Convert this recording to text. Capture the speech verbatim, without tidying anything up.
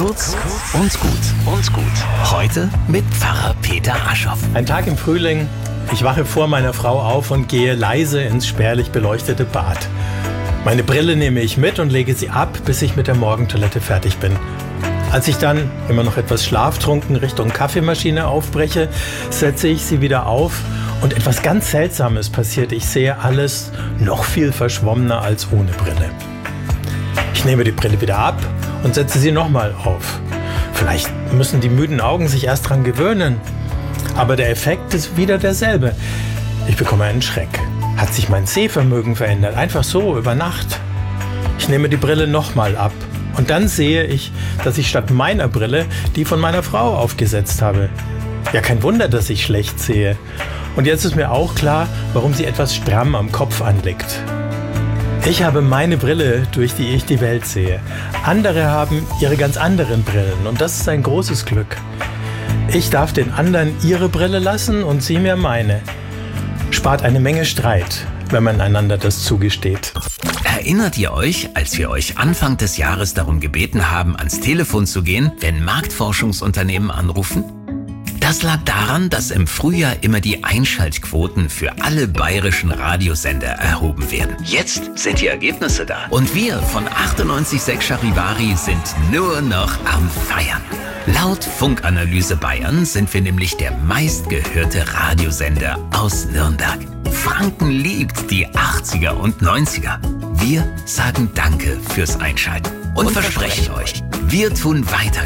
Kurz und gut und gut. Heute mit Pfarrer Peter Aschoff. Ein Tag im Frühling. Ich wache vor meiner Frau auf und gehe leise ins spärlich beleuchtete Bad. Meine Brille nehme ich mit und lege sie ab, bis ich mit der Morgentoilette fertig bin. Als ich dann, immer noch etwas schlaftrunken, Richtung Kaffeemaschine aufbreche, setze ich sie wieder auf und etwas ganz Seltsames passiert. Ich sehe alles noch viel verschwommener als ohne Brille. Ich nehme die Brille wieder ab und setze sie nochmal auf. Vielleicht müssen die müden Augen sich erst dran gewöhnen. Aber der Effekt ist wieder derselbe. Ich bekomme einen Schreck. Hat sich mein Sehvermögen verändert? Einfach so, über Nacht. Ich nehme die Brille nochmal ab. Und dann sehe ich, dass ich statt meiner Brille die von meiner Frau aufgesetzt habe. Ja, kein Wunder, dass ich schlecht sehe. Und jetzt ist mir auch klar, warum sie etwas stramm am Kopf anliegt. Ich habe meine Brille, durch die ich die Welt sehe. Andere haben ihre ganz anderen Brillen und das ist ein großes Glück. Ich darf den anderen ihre Brille lassen und sie mir meine. Spart eine Menge Streit, wenn man einander das zugesteht. Erinnert ihr euch, als wir euch Anfang des Jahres darum gebeten haben, ans Telefon zu gehen, wenn Marktforschungsunternehmen anrufen? Das lag daran, dass im Frühjahr immer die Einschaltquoten für alle bayerischen Radiosender erhoben werden. Jetzt sind die Ergebnisse da. Und wir von achtundneunzig Komma sechs Charivari sind nur noch am Feiern. Laut Funkanalyse Bayern sind wir nämlich der meistgehörte Radiosender aus Nürnberg. Franken liebt die achtziger und neunziger. Wir sagen Danke fürs Einschalten und, und versprechen euch, wir tun weiter